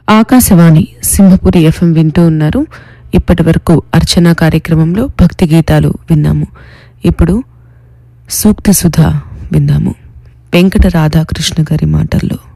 Akashvani Simhapuri FM వింటూ ఉన్నారు. ఇప్పటి వరకు అర్చనా కార్యక్రమంలో భక్తి గీతాలు విన్నాము. ఇప్పుడు సూక్తి సుధా విందాము. వెంకట రాధాకృష్ణ గారి మాటల్లో.